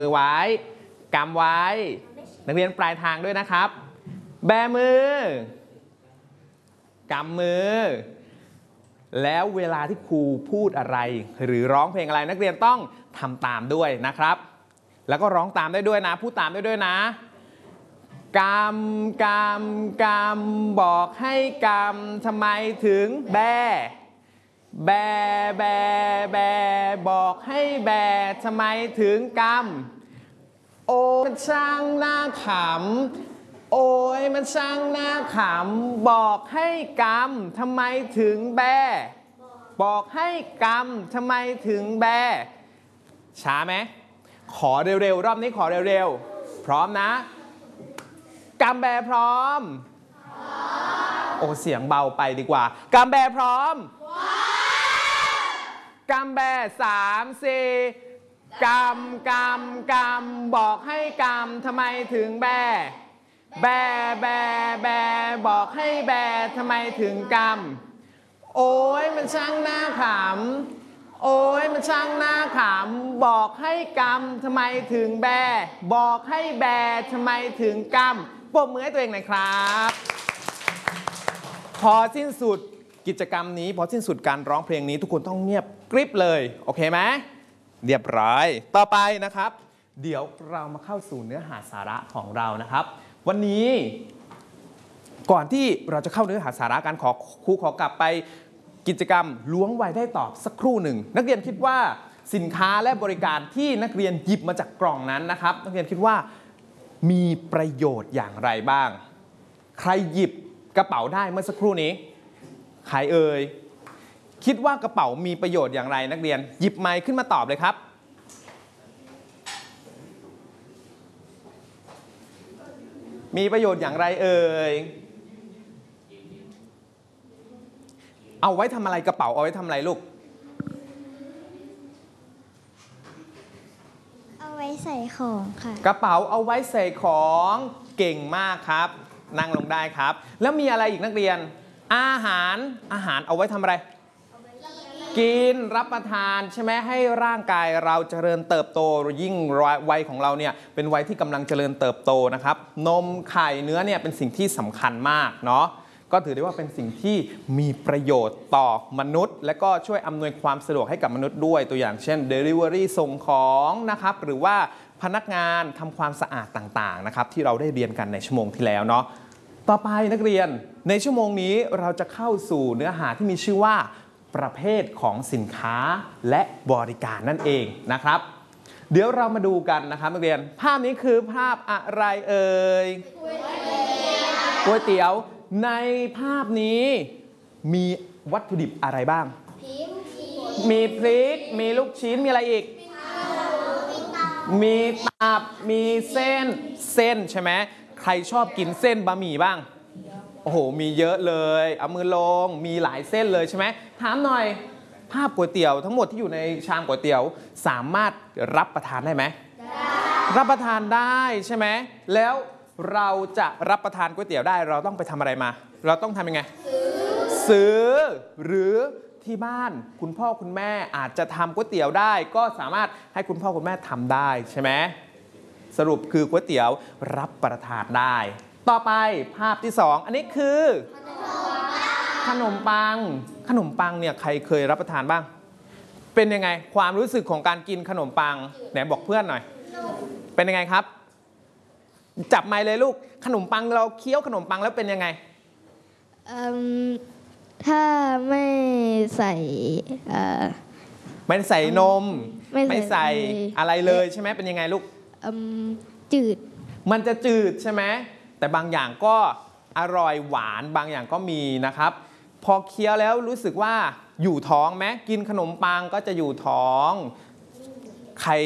มือไว้กำไว้นักเรียนปลายทางด้วยนะครับแบมือกำมือแล้วเวลาที่ครูพูดอะไรหรือร้องเพลงอะไรนักเรียนต้องทำตามด้วยนะครับแล้วก็ร้องตามได้ด้วยนะพูดตามได้ด้วยนะกำกำกำบอกให้กำทำไมถึงแบแบแบแบบอกให้แบทำไมถึงกำโอ้มันช่างน่าขำโอ้ยมันช่างน่าขำบอกให้กำทำไมถึงแบบอกให้กำทำไมถึงแบช้าไหมขอเร็วๆรอบนี้ขอเร็วๆพร้อมนะกำแบพร้อมโอ้เสียงเบาไปดีกว่ากำแบพร้อมกำแบ3 4กำกำกำบอกให้กำทำไมถึงแบแบแบแบบอกให้แบทำไมถึงกำโอ้ยมันช่างน่าขำโอ้ยมันช่างน่าขำบอกให้กำทำไมถึงแบบอกให้แบทำไมถึงกำปรบมือให้ตัวเองหน่อยครับพอสิ้นสุดกิจกรรมนี้พอสิ้นสุดการร้องเพลงนี้ทุกคนต้องเงียบกริบเลยโอเคไหมเรียบร้อยต่อไปนะครับเดี๋ยวเรามาเข้าสู่เนื้อหาสาระของเรานะครับวันนี้ก่อนที่เราจะเข้าเนื้อหาสาระการครูขอกลับไปกิจกรรมล้วงไวได้ตอบสักครู่หนึ่งนักเรียนคิดว่าสินค้าและบริการที่นักเรียนหยิบมาจากกล่องนั้นนะครับนักเรียนคิดว่ามีประโยชน์อย่างไรบ้างใครหยิบกระเป๋าได้เมื่อสักครู่นี้ใครเอ่ยคิดว่ากระเป๋ามีประโยชน์อย่างไรนักเรียนหยิบไมค์ขึ้นมาตอบเลยครับมีประโยชน์อย่างไรเอ่ยเอาไว้ทำอะไรกระเป๋าเอาไว้ทำอะไรลูกเอาไว้ใส่ของค่ะกระเป๋าเอาไว้ใส่ของเก่งมากครับนั่งลงได้ครับแล้วมีอะไรอีกนักเรียนอาหารเอาไว้ทำอะไรกินรับประทานใช่ไหมให้ร่างกายเราเจริญเติบโตยิ่งวัยของเราเนี่ยเป็นวัยที่กำลังเจริญเติบโตนะครับนมไข่เนื้อเนี่ยเป็นสิ่งที่สำคัญมากเนาะก็ถือได้ว่าเป็นสิ่งที่มีประโยชน์ต่อมนุษย์และก็ช่วยอำนวยความสะดวกให้กับมนุษย์ด้วยตัวอย่างเช่น Delivery ส่งของนะครับหรือว่าพนักงานทำความสะอาดต่างๆนะครับที่เราได้เรียนกันในชั่วโมงที่แล้วเนาะต่อไปนักเรียนในชั่วโมงนี้เราจะเข้าสู่เนื้อหาที่มีชื่อว่าประเภทของสินค้าและบริการนั่นเองนะครับเดี๋ยวเรามาดูกันนะครับนักเรียนภาพนี้คือภาพอะไรเอ่ยก๋วยเตี๋ยวในภาพนี้มีวัตถุดิบอะไรบ้างมีพริกมีลูกชิ้นมีอะไรอีกมีตับมีเส้นใช่ไหมใครชอบกินเส้นบะหมี่บ้างโอ้โหมีเยอะเลยเอามือลงมีหลายเส้นเลยใช่ไหมถามหน่อยภาพก๋วยเตี๋ยวทั้งหมดที่อยู่ในชามก๋วยเตี๋ยวสามารถรับประทานได้ไหมรับประทานได้ใช่ไหมแล้วเราจะรับประทานก๋วยเตี๋ยวได้เราต้องไปทำอะไรมาเราต้องทำยังไงซื้อหรือที่บ้านคุณพ่อคุณแม่อาจจะทำก๋วยเตี๋ยวได้ก็สามารถให้คุณพ่อคุณแม่ทำได้ใช่ไหมสรุปคือก๋วยเตี๋ยวรับประทานได้ต่อไปภาพที่2อันนี้คือขนมปังเนี่ยใครเคยรับประทานบ้างเป็นยังไงความรู้สึกของการกินขนมปังไหนบอกเพื่อนหน่อยเป็นยังไงครับจับไมค์เลยลูกขนมปังเราเคี้ยวขนมปังแล้วเป็นยังไงถ้าไม่ใส่ไม่ใส่นมไม่ใส่อะไรเลยใช่ไหมเป็นยังไงลูกจืดมันจะจืดใช่ไหมแต่บางอย่างก็อร่อยหวานบางอย่างก็มีนะครับพอเคี้ยวแล้วรู้สึกว่าอยู่ท้องไหมกินขนมปังก็จะอยู่ท้องใคร